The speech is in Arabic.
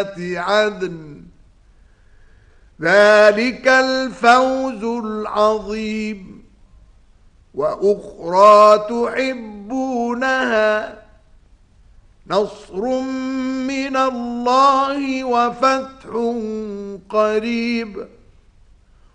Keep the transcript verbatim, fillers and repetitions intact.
جنات عدن ذلك الفوز العظيم. وأخرى تحبونها نصر من الله وفتح قريب